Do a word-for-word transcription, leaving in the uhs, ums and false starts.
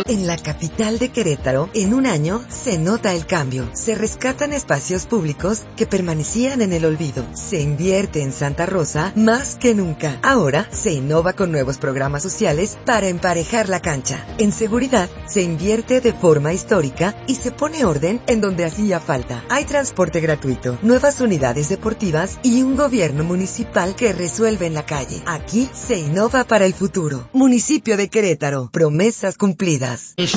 En la capital de Querétaro, en un año, se nota el cambio. Se rescatan espacios públicos que permanecían en el olvido. Se invierte en Santa Rosa más que nunca. Ahora, se innova con nuevos programas sociales para emparejar la cancha. En seguridad, se invierte de forma histórica y se pone orden en donde hacía falta. Hay transporte gratuito, nuevas unidades deportivas y un gobierno municipal que resuelve en la calle. Aquí se innova para el futuro. Municipio de Querétaro. Promesas cumplidas.